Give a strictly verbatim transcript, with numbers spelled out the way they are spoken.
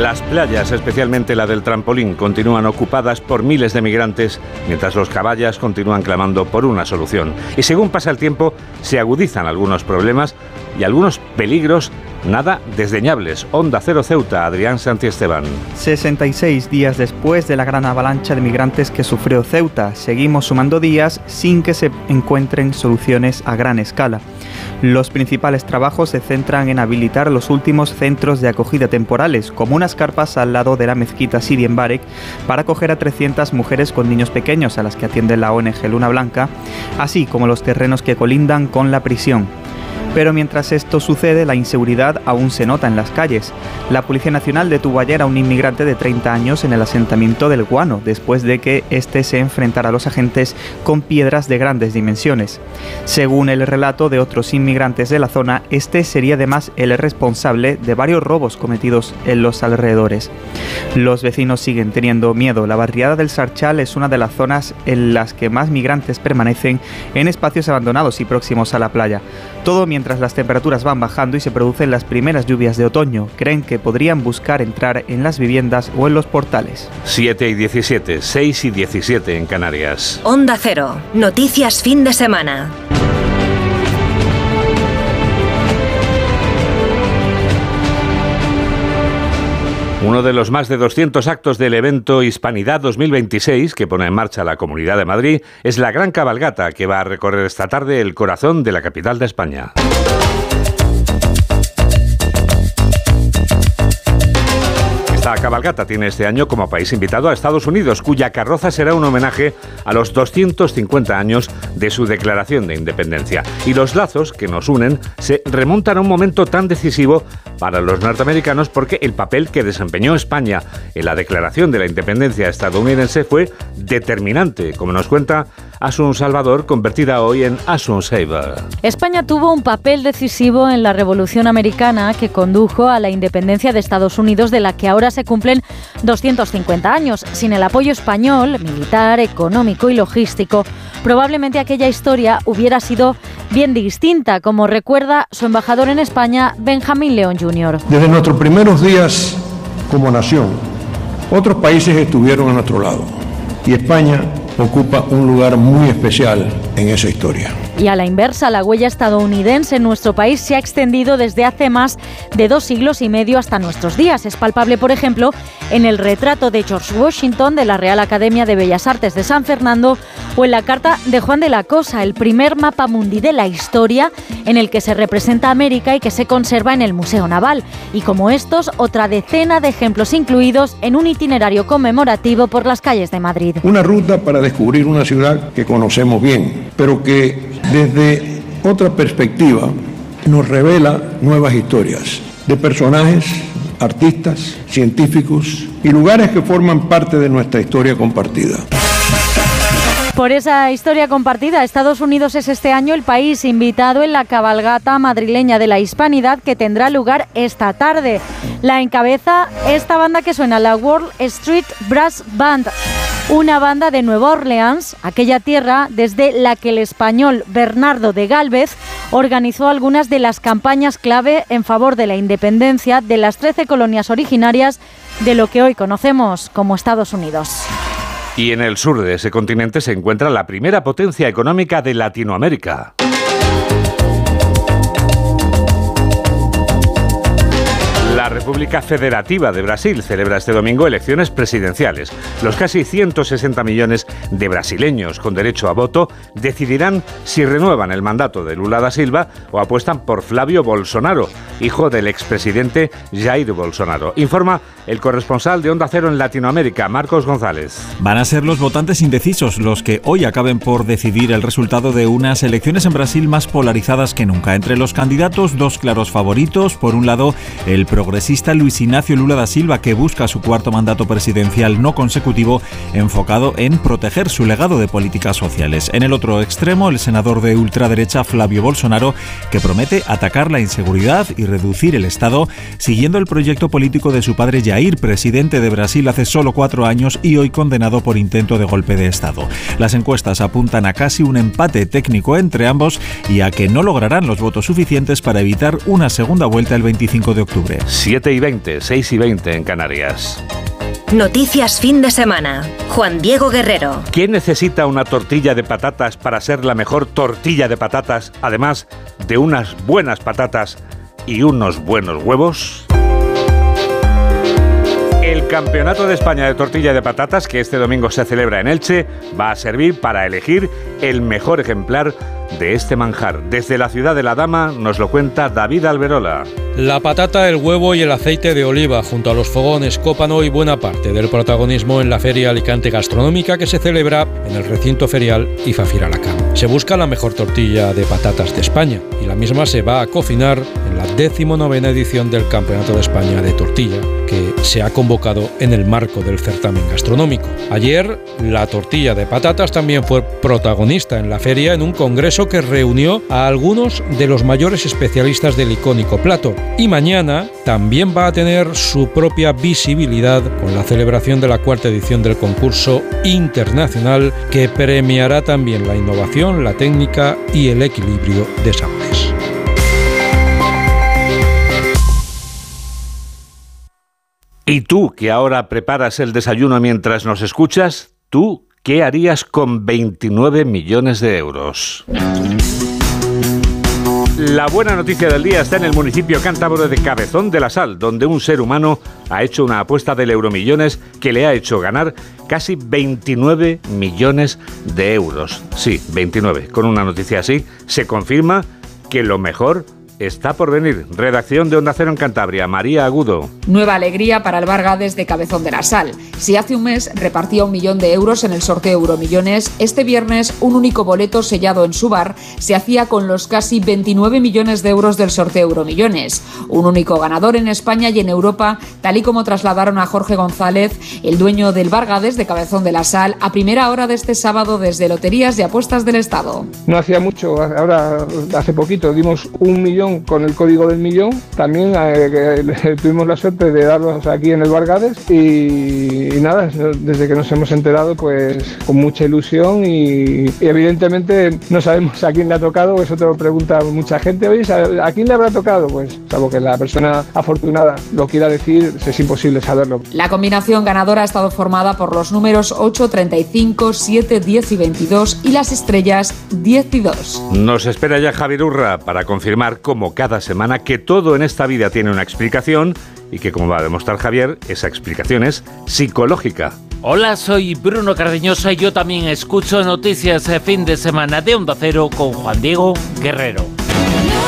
Las playas, especialmente la del Trampolín, continúan ocupadas por miles de migrantes, mientras los caballas continúan clamando por una solución. Y según pasa el tiempo, se agudizan algunos problemas y algunos peligros nada desdeñables. Onda Cero Ceuta, Adrián Santiesteban. sesenta y seis días después de la gran avalancha de migrantes que sufrió Ceuta, seguimos sumando días sin que se encuentren soluciones a gran escala. Los principales trabajos se centran en habilitar los últimos centros de acogida temporales, como unas carpas al lado de la mezquita Sidi en Mbarek, para acoger a trescientas mujeres con niños pequeños a las que atiende la O N G Luna Blanca, así como los terrenos que colindan con la prisión. Pero mientras esto sucede, la inseguridad aún se nota en las calles. La Policía Nacional detuvo ayer a un inmigrante de treinta años en el asentamiento del Guano, después de que éste se enfrentara a los agentes con piedras de grandes dimensiones. Según el relato de otros inmigrantes de la zona, este sería además el responsable de varios robos cometidos en los alrededores. Los vecinos siguen teniendo miedo. La barriada del Sarchal es una de las zonas en las que más migrantes permanecen en espacios abandonados y próximos a la playa. Todo mientras Mientras las temperaturas van bajando y se producen las primeras lluvias de otoño, creen que podrían buscar entrar en las viviendas o en los portales. siete y diecisiete, seis y diecisiete en Canarias. Onda Cero, noticias fin de semana. Uno de los más de doscientos actos del evento Hispanidad dos mil veintiséis que pone en marcha la Comunidad de Madrid es la gran cabalgata que va a recorrer esta tarde el corazón de la capital de España. Esta cabalgata tiene este año como país invitado a Estados Unidos, cuya carroza será un homenaje a los doscientos cincuenta años de su declaración de independencia. Y los lazos que nos unen se remontan a un momento tan decisivo para los norteamericanos porque el papel que desempeñó España en la declaración de la independencia estadounidense fue determinante, como nos cuenta Asun Salvador, convertida hoy en Asun Saber. España tuvo un papel decisivo en la Revolución Americana que condujo a la independencia de Estados Unidos, de la que ahora se cumplen doscientos cincuenta años. Sin el apoyo español, militar, económico y logístico, probablemente aquella historia hubiera sido bien distinta, como recuerda su embajador en España, Benjamín León junior Desde nuestros primeros días como nación, otros países estuvieron a nuestro lado y España ocupa un lugar muy especial en esa historia. Y a la inversa, la huella estadounidense en nuestro país se ha extendido desde hace más de dos siglos y medio hasta nuestros días. Es palpable, por ejemplo, en el retrato de George Washington de la Real Academia de Bellas Artes de San Fernando o en la carta de Juan de la Cosa, el primer mapa mundi de la historia en el que se representa América y que se conserva en el Museo Naval. Y como estos, otra decena de ejemplos incluidos en un itinerario conmemorativo por las calles de Madrid. Una ruta para descubrir una ciudad que conocemos bien, pero que desde otra perspectiva nos revela nuevas historias de personajes, artistas, científicos y lugares que forman parte de nuestra historia compartida. Por esa historia compartida, Estados Unidos es este año el país invitado en la cabalgata madrileña de la Hispanidad que tendrá lugar esta tarde. La encabeza esta banda que suena, la Wall Street Brass Band, una banda de Nueva Orleans, aquella tierra desde la que el español Bernardo de Gálvez organizó algunas de las campañas clave en favor de la independencia de las trece colonias originarias de lo que hoy conocemos como Estados Unidos. Y en el sur de ese continente se encuentra la primera potencia económica de Latinoamérica. La República Federativa de Brasil celebra este domingo elecciones presidenciales. Los casi ciento sesenta millones de brasileños con derecho a voto decidirán si renuevan el mandato de Lula da Silva o apuestan por Flávio Bolsonaro, hijo del expresidente Jair Bolsonaro. Informa el corresponsal de Onda Cero en Latinoamérica, Marcos González. Van a ser los votantes indecisos los que hoy acaben por decidir el resultado de unas elecciones en Brasil más polarizadas que nunca. Entre los candidatos, dos claros favoritos. Por un lado, el progresista Luis Ignacio Lula da Silva, que busca su cuarto mandato presidencial no consecutivo, enfocado en proteger su legado de políticas sociales. En el otro extremo, el senador de ultraderecha Flávio Bolsonaro, que promete atacar la inseguridad y reducir el Estado, siguiendo el proyecto político de su padre Jair, presidente de Brasil hace solo cuatro años y hoy condenado por intento de golpe de Estado. Las encuestas apuntan a casi un empate técnico entre ambos y a que no lograrán los votos suficientes para evitar una segunda vuelta el veinticinco de octubre. siete y veinte, seis y veinte en Canarias. Noticias fin de semana. Juan Diego Guerrero. ¿Quién necesita una tortilla de patatas para ser la mejor tortilla de patatas, además de unas buenas patatas y unos buenos huevos? El Campeonato de España de Tortilla de Patatas, que este domingo se celebra en Elche, va a servir para elegir el mejor ejemplar de este manjar. Desde la ciudad de la Dama nos lo cuenta David Alberola. La patata, el huevo y el aceite de oliva, junto a los fogones, copan hoy buena parte del protagonismo en la Feria Alicante Gastronómica que se celebra en el recinto ferial I F A Fira Alacant. Se busca la mejor tortilla de patatas de España y la misma se va a cocinar en la decimonovena edición del Campeonato de España de Tortilla, que se ha convocado en el marco del certamen gastronómico. Ayer, la tortilla de patatas también fue protagonista en la feria en un congreso que reunió a algunos de los mayores especialistas del icónico plato. Y mañana también va a tener su propia visibilidad con la celebración de la cuarta edición del concurso internacional que premiará también la innovación, la técnica y el equilibrio de sabores. ¿Y tú, que ahora preparas el desayuno mientras nos escuchas? ¿Tú qué harías con veintinueve millones de euros? La buena noticia del día está en el municipio cántabro de Cabezón de la Sal, donde un ser humano ha hecho una apuesta del Euromillones que le ha hecho ganar casi veintinueve millones de euros. Sí, veintinueve. Con una noticia así se confirma que lo mejor está por venir. Redacción de Onda Cero en Cantabria, María Agudo. Nueva alegría para el Bargades de Cabezón de la Sal. Si hace un mes repartía un millón de euros en el sorteo Euromillones, este viernes un único boleto sellado en su bar se hacía con los casi veintinueve millones de euros del sorteo Euromillones. Un único ganador en España y en Europa, tal y como trasladaron a Jorge González, el dueño del Bargades de Cabezón de la Sal, a primera hora de este sábado desde Loterías y Apuestas del Estado. No hacía mucho, ahora hace poquito dimos un millón con el código del millón. También eh, tuvimos la suerte de darlos aquí en el Bargades y, y nada, desde que nos hemos enterado pues con mucha ilusión y, y evidentemente no sabemos a quién le ha tocado, eso te lo pregunta mucha gente. Oye, ¿a quién le habrá tocado? Pues salvo que la persona afortunada lo quiera decir, es imposible saberlo. La combinación ganadora ha estado formada por los números ocho, treinta y cinco, siete, diez y veintidós y las estrellas diez y dos. Nos espera ya Javier Urra para confirmar cómo como cada semana que todo en esta vida tiene una explicación y que, como va a demostrar Javier, esa explicación es psicológica. Hola, soy Bruno Cardeñosa y yo también escucho noticias de fin de semana de Onda Cero con Juan Diego Guerrero.